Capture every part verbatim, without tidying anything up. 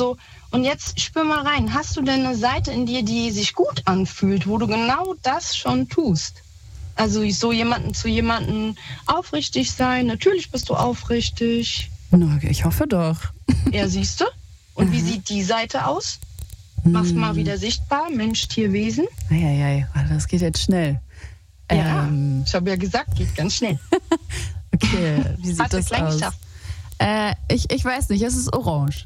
so, und jetzt spür mal rein, hast du denn eine Seite in dir, die sich gut anfühlt, wo du genau das schon tust? Also so jemanden zu jemandem aufrichtig sein, natürlich bist du aufrichtig. Na, ich hoffe doch. Ja, siehst du? Und mhm. wie sieht die Seite aus? Mach's mal wieder sichtbar, Mensch, Tier, Wesen. Eieiei, das geht jetzt schnell. Ja, ähm. ich habe ja gesagt, geht ganz schnell. Okay, wie sieht Hast das du aus? Äh, ich, ich weiß nicht, es ist orange.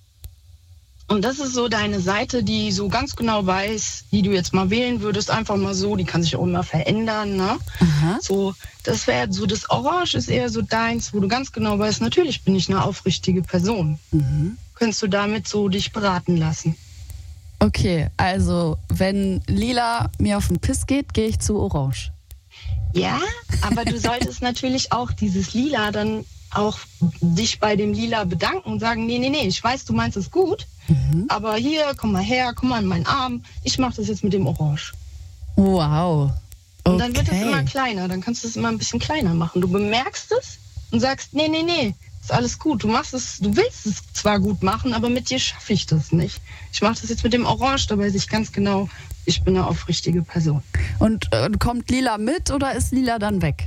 Und das ist so deine Seite, die so ganz genau weiß, die du jetzt mal wählen würdest, einfach mal so, die kann sich auch immer verändern, ne? Aha. So, das wäre so, das Orange ist eher so deins, wo du ganz genau weißt, natürlich bin ich eine aufrichtige Person. Mhm. Könntest du damit so dich beraten lassen? Okay, also wenn Lila mir auf den Piss geht, gehe ich zu Orange. Ja, aber du solltest natürlich auch dieses Lila dann auch dich bei dem Lila bedanken und sagen, nee, nee, nee, ich weiß, du meinst es gut, mhm. aber hier, komm mal her, komm mal in meinen Arm, ich mache das jetzt mit dem Orange. Wow. Okay. Und dann wird es immer kleiner, dann kannst du es immer ein bisschen kleiner machen. Du bemerkst es und sagst, nee, nee, nee, ist alles gut, du machst es, du willst es zwar gut machen, aber mit dir schaffe ich das nicht. Ich mache das jetzt mit dem Orange, dabei weiß ich ganz genau, ich bin eine aufrichtige Person. Und äh, kommt Lila mit oder ist Lila dann weg?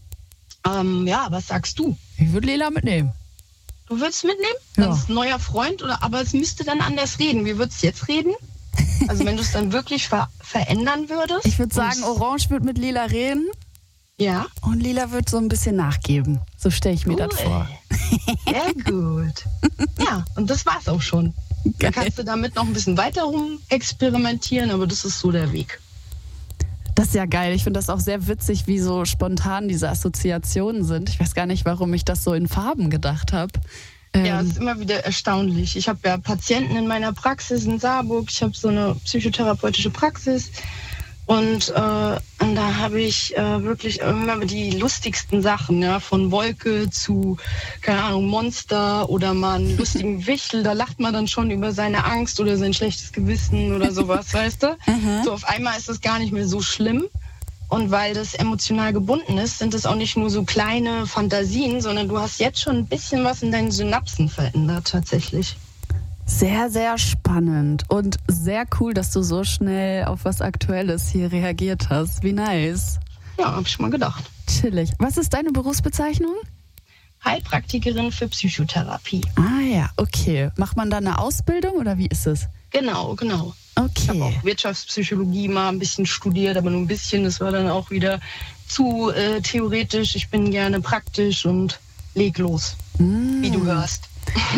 Ähm, ja, was sagst du? Ich würde Lila mitnehmen. Du würdest mitnehmen? Ja. Dann ist ein neuer Freund, oder, aber es müsste dann anders reden. Wie würdest du jetzt reden? Also wenn du es dann wirklich ver- verändern würdest? Ich würde sagen, Orange wird mit Lila reden. Ja. Und Lila wird so ein bisschen nachgeben. So stelle ich mir Cool. das vor. Sehr gut. Ja, und das war's auch schon. Geil. Dann kannst du damit noch ein bisschen weiter rum experimentieren, aber das ist so der Weg. Das ist ja geil. Ich finde das auch sehr witzig, wie so spontan diese Assoziationen sind. Ich weiß gar nicht, warum ich das so in Farben gedacht habe. Ähm Ja, es ist immer wieder erstaunlich. Ich habe ja Patienten in meiner Praxis in Saarburg. Ich habe so eine psychotherapeutische Praxis. Und, äh, und da habe ich äh, wirklich immer die lustigsten Sachen, ja, von Wolke zu, keine Ahnung, Monster oder mal einen lustigen Wichtel. Da lacht man dann schon über seine Angst oder sein schlechtes Gewissen oder sowas, weißt du? Mhm. So auf einmal ist das gar nicht mehr so schlimm. Und weil das emotional gebunden ist, sind es auch nicht nur so kleine Fantasien, sondern du hast jetzt schon ein bisschen was in deinen Synapsen verändert tatsächlich. Sehr, sehr spannend und sehr cool, dass du so schnell auf was Aktuelles hier reagiert hast. Wie nice. Ja, hab ich mal gedacht. Chillig. Was ist deine Berufsbezeichnung? Heilpraktikerin für Psychotherapie. Ah ja, okay. Macht man da eine Ausbildung oder wie ist es? Genau, genau. Ich habe Okay. auch Wirtschaftspsychologie mal ein bisschen studiert, aber nur ein bisschen. Das war dann auch wieder zu äh, theoretisch. Ich bin gerne praktisch und leg los, Mm. wie du hörst.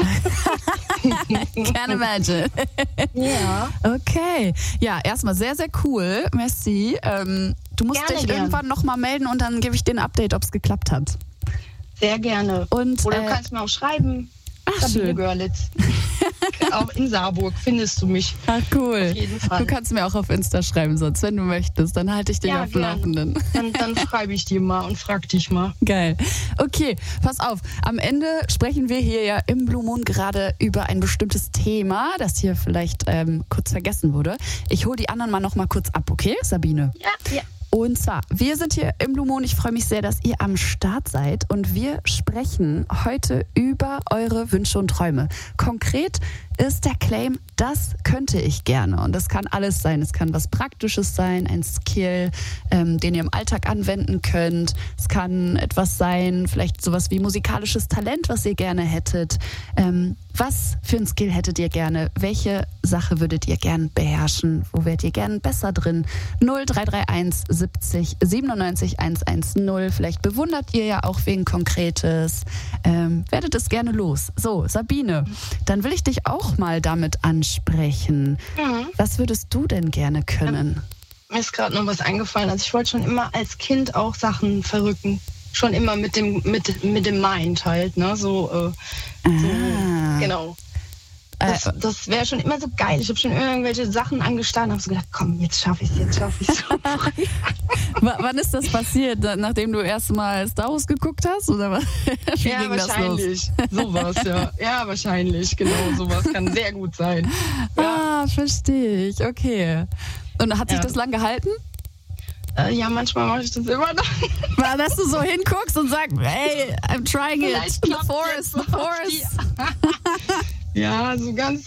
Can imagine. Ja. Okay. Ja, erstmal sehr, sehr cool. Merci. Ähm, du musst Gerne, dich gerne. irgendwann nochmal melden und dann gebe ich dir ein Update, ob es geklappt hat. Sehr gerne. Und, Oder äh, du kannst mir auch schreiben. Ach, Sabine schön. Görlitz. Auch in Saarburg findest du mich. Ach, cool. Auf jeden Fall. Du kannst mir auch auf Insta schreiben, sonst, wenn du möchtest. Dann halte ich dich Ja, auf dem gerne. Laufenden. Dann, dann schreibe ich dir mal und frag dich mal. Geil. Okay, pass auf. Am Ende sprechen wir hier ja im Blue Moon gerade über ein bestimmtes Thema, das hier vielleicht ähm, kurz vergessen wurde. Ich hole die anderen mal noch mal kurz ab, okay, Sabine? Ja, ja. Und zwar, wir sind hier im Blue Moon. Ich freue mich sehr, dass ihr am Start seid. Und wir sprechen heute über eure Wünsche und Träume. Konkret ist der Claim, das könnte ich gerne. Und das kann alles sein. Es kann was Praktisches sein, ein Skill, ähm, den ihr im Alltag anwenden könnt. Es kann etwas sein, vielleicht sowas wie musikalisches Talent, was ihr gerne hättet. Ähm, was für ein Skill hättet ihr gerne? Welche Sache würdet ihr gern beherrschen? Wo wärt ihr gern besser drin? null drei drei eins siebzig siebenundneunzig hundertzehn. Vielleicht bewundert ihr ja auch wegen Konkretes. Ähm, werdet es gerne los. So, Sabine, dann will ich dich auch mal damit ansprechen. Mhm. Was würdest du denn gerne können? Mir ist gerade noch was eingefallen. Also ich wollte schon immer als Kind auch Sachen verrücken. Schon immer mit dem, mit, mit dem Mind halt, ne? So, äh, so Ah. genau. Das, Äh, das wäre schon immer so geil. Ich habe schon irgendwelche Sachen angestarrt und habe so gedacht, komm, jetzt schaffe ich es, jetzt schaffe ich es. w- wann ist das passiert? Da- Nachdem du erst mal Star Wars geguckt hast? Oder was? Wie Ja, ging das los? wahrscheinlich. Sowas, ja. Ja, wahrscheinlich, genau. Sowas kann sehr gut sein. Ja, Ah, verstehe ich. Okay. Und hat sich Ja. das lang gehalten? äh, ja manchmal mache ich das immer noch. Weil, dass du so hinguckst und sagst, hey, I'm trying it. Vielleicht The klappt's forest, jetzt the so auf forest. die- Ja, so ganz